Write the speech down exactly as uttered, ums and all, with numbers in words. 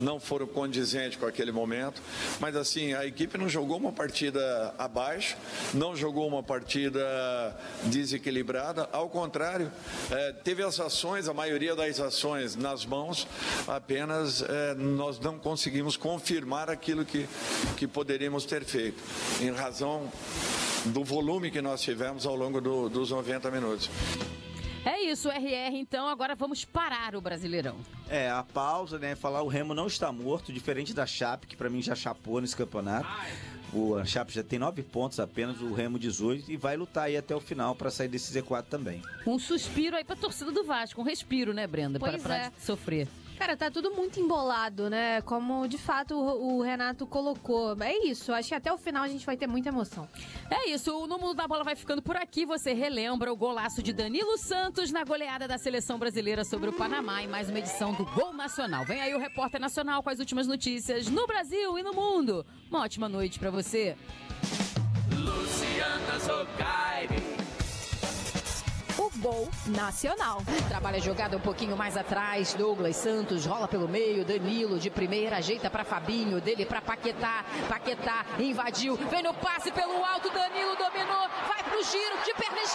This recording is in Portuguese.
não foram condizentes com aquele momento, mas assim, a equipe não jogou uma partida abaixo, não jogou uma partida desequilibrada, ao contrário, é, teve as ações, a maioria das ações nas mãos, apenas é, nós não conseguimos confirmar aquilo que, que poderíamos ter feito, em razão do volume que nós tivemos ao longo do, dos noventa minutos. É isso, R R, então agora vamos parar o Brasileirão. É, a pausa, né, falar o Remo não está morto, diferente da Chape, que pra mim já chapou nesse campeonato. O a Chape já tem nove pontos apenas, o Remo dezoito, e vai lutar aí até o final pra sair desse Z quatro também. Um suspiro aí pra torcida do Vasco, um respiro, né, Brenda? Pois para é. de sofrer. Cara, tá tudo muito embolado, né? Como de fato o, o Renato colocou. É isso, acho que até o final a gente vai ter muita emoção. É isso, o No Mundo da Bola vai ficando por aqui. Você relembra o golaço de Danilo Santos na goleada da seleção brasileira sobre o Panamá em mais uma edição do Gol Nacional. Vem aí o Repórter Nacional com as últimas notícias no Brasil e no mundo. Uma ótima noite pra você. Luciana Zocaire. O Gol Nacional. Trabalha jogada um pouquinho mais atrás. Douglas Santos rola pelo meio. Danilo de primeira ajeita pra Fabinho. Dele pra Paquetá. Paquetá invadiu. Vem no passe pelo alto. Danilo dominou. Vai pro giro de perna esquerda.